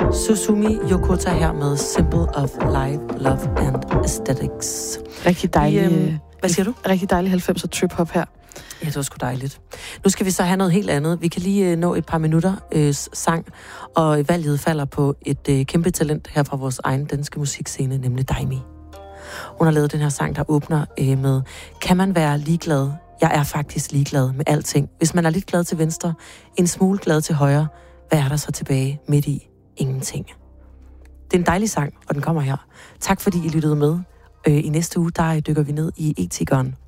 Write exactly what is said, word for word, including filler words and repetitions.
Susumi Yokota her med Symbol of Life, Love and Aesthetics. Rigtig dejlig, øhm, hvad siger du? Rigtig dejlig halvfemser trip-hop her. Ja, det var sgu dejligt. Nu skal vi så have noget helt andet. Vi kan lige øh, nå et par minutter øh, sang, og valget falder på et øh, kæmpe talent her fra vores egen danske musikscene, nemlig Daimi. Hun har lavet den her sang, der åbner øh, med: kan man være ligeglad? Jeg er faktisk ligeglad med alting. Hvis man er lidt glad til venstre, en smule glad til højre, hvad er der så tilbage midt i? Ingenting. Det er en dejlig sang, og den kommer her. Tak fordi I lyttede med. Øh, I næste uge, der dykker vi ned i etikeren.